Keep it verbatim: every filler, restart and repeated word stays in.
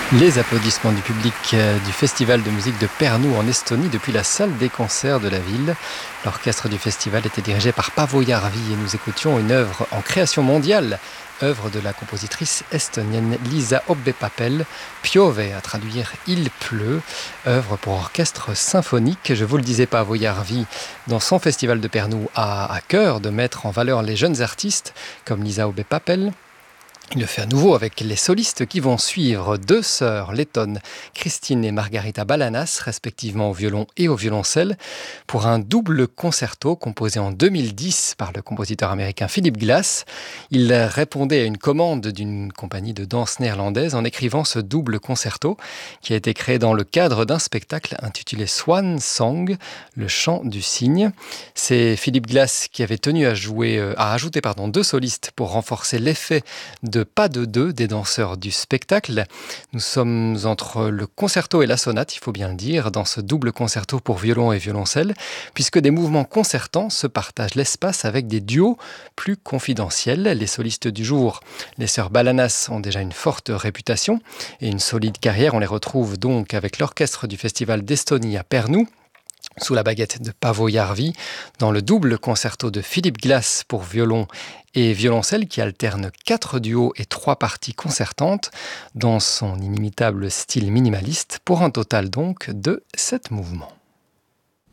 Les applaudissements du public euh, du Festival de musique de Pärnu en Estonie depuis la salle des concerts de la ville. L'orchestre du festival était dirigé par Paavo Järvi et nous écoutions une œuvre en création mondiale, œuvre de la compositrice estonienne Liisa Obbe-Papel, Piove, à traduire Il pleut, œuvre pour orchestre symphonique. Je vous le disais, Paavo Järvi, dans son festival de Pärnu, a à cœur de mettre en valeur les jeunes artistes comme Liisa Obbe-Papel. Il le fait à nouveau avec les solistes qui vont suivre, deux sœurs lettonnes, Christine et Margarita Balanas, respectivement au violon et au violoncelle, pour un double concerto composé en deux mille dix par le compositeur américain Philip Glass. Il répondait à une commande d'une compagnie de danse néerlandaise en écrivant ce double concerto qui a été créé dans le cadre d'un spectacle intitulé Swan Song, le chant du cygne. C'est Philip Glass qui avait tenu à jouer, à ajouter pardon, deux solistes pour renforcer l'effet de pas de deux des danseurs du spectacle. Nous sommes entre le concerto et la sonate, il faut bien le dire, dans ce double concerto pour violon et violoncelle, puisque des mouvements concertants se partagent l'espace avec des duos plus confidentiels. Les solistes du jour, les sœurs Balanas, ont déjà une forte réputation et une solide carrière. On les retrouve donc avec l'orchestre du Festival d'Estonie à Pärnu, sous la baguette de Paavo Järvi, dans le double concerto de Philip Glass pour violon et violoncelle qui alterne quatre duos et trois parties concertantes dans son inimitable style minimaliste, pour un total donc de sept mouvements.